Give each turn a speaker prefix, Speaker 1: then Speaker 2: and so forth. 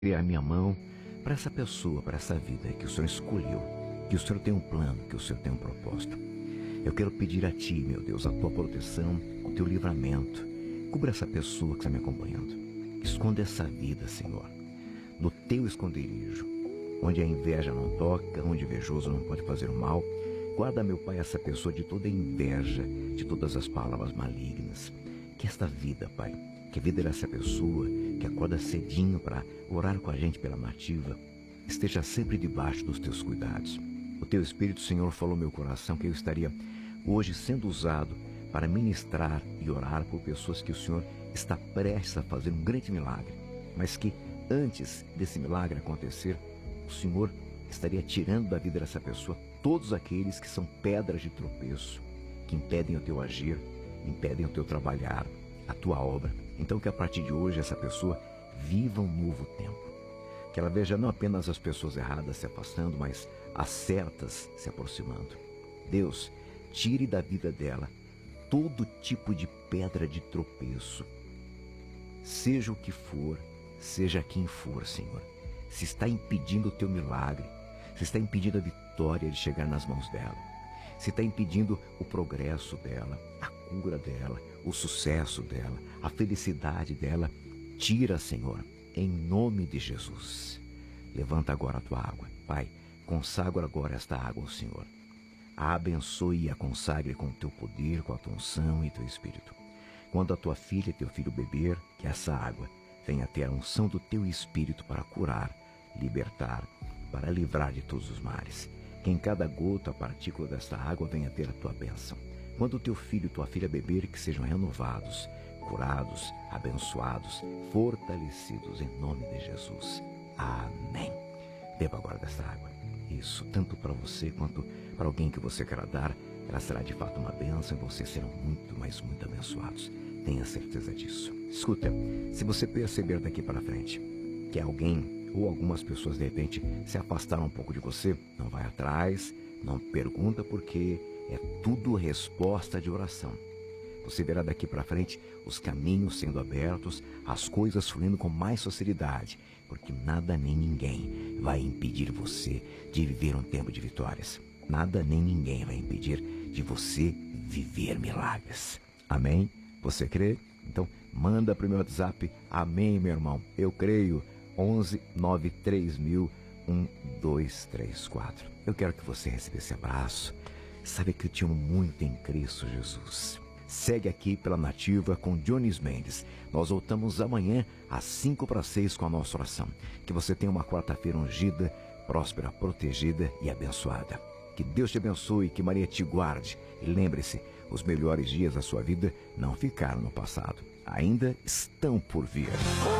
Speaker 1: a minha mão para essa pessoa, para essa vida que o Senhor escolheu, que o Senhor tem um plano, que o Senhor tem um propósito. Eu quero pedir a Ti, meu Deus, a Tua proteção, o Teu livramento. Cubra essa pessoa que está me acompanhando. Esconda essa vida, Senhor, no Teu esconderijo, onde a inveja não toca, onde o invejoso não pode fazer o mal. Guarda, meu Pai, essa pessoa de toda inveja, de todas as palavras malignas. Que esta vida, Pai, que a vida dessa pessoa que acorda cedinho para orar com a gente pela nativa, esteja sempre debaixo dos Teus cuidados. O Teu Espírito, Senhor, falou no meu coração que eu estaria hoje sendo usado para ministrar e orar por pessoas que o Senhor está prestes a fazer um grande milagre, mas que antes desse milagre acontecer, o Senhor estaria tirando da vida dessa pessoa todos aqueles que são pedras de tropeço, que impedem o Teu agir, impedem o Teu trabalhar, a Tua obra. Então que a partir de hoje essa pessoa viva um novo tempo. Que ela veja não apenas as pessoas erradas se afastando, mas as certas se aproximando. Deus, tire da vida dela todo tipo de pedra de tropeço. Seja o que for, seja quem for, Senhor. Se está impedindo o Teu milagre, se está impedindo a vitória de chegar nas mãos dela, se está impedindo o progresso dela, a cura dela, o sucesso dela, a felicidade dela, tira, Senhor, em nome de Jesus. Levanta agora a Tua água. Pai, consagra agora esta água ao Senhor. A abençoe e a consagre com o Teu poder, com a Tua unção e Teu Espírito. Quando a Tua filha e Teu filho beber, que essa água venha ter a unção do Teu Espírito para curar, libertar, para livrar de todos os males. Que em cada gota, a partícula desta água venha ter a Tua bênção. Quando o Teu filho e Tua filha beber, que sejam renovados, curados, abençoados, fortalecidos em nome de Jesus. Amém. Beba agora dessa água. Isso, tanto para você quanto para alguém que você quer dar, ela será de fato uma bênção e vocês serão muito, mas muito abençoados. Tenha certeza disso. Escuta, se você perceber daqui para frente que alguém ou algumas pessoas de repente se afastaram um pouco de você, não vai atrás, não pergunta porque é tudo resposta de oração. Você verá daqui para frente os caminhos sendo abertos, as coisas fluindo com mais facilidade, porque nada nem ninguém vai impedir você de viver um tempo de vitórias. Nada nem ninguém vai impedir de você viver milagres. Amém? Você crê? Então manda para o meu WhatsApp. Amém, meu irmão. Eu creio. 11 93 mil 1234. Eu quero que você receba esse abraço. Sabe que eu te amo muito em Cristo Jesus. Segue aqui pela Nativa com Jones Mendes. Nós voltamos amanhã às 5:06 com a nossa oração. Que você tenha uma quarta-feira ungida, próspera, protegida e abençoada. Que Deus te abençoe, que Maria te guarde. E lembre-se, os melhores dias da sua vida não ficaram no passado. Ainda estão por vir.